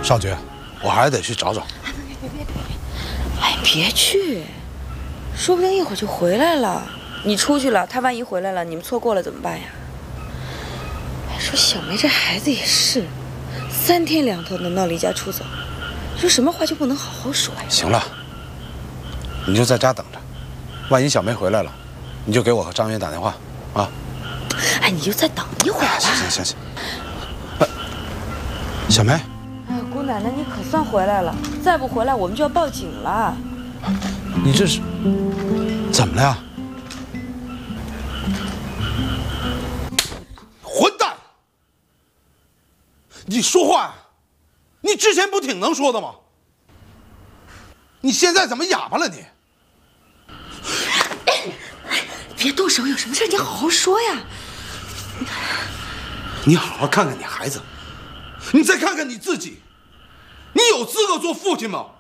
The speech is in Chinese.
少菊，我还是得去找找。 别！哎，别去，说不定一会儿就回来了。你出去了，他万一回来了，你们错过了怎么办呀？哎，说小梅这孩子也是，3天2头的闹离家出走，说什么话就不能好好说呀？ 行了，你就在家等着，万一小梅回来了，你就给我和张云打电话啊。 哎，你就再等一会儿吧。 行。小梅。 哎，姑奶奶，你可算回来了！再不回来，我们就要报警了。 你这是怎么了呀？混蛋！你说话呀！你之前不挺能说的吗？你现在怎么哑巴了你？ 别动手，有什么事你好好说呀。 你好好看看你孩子，你再看看你自己，你有资格做父亲吗？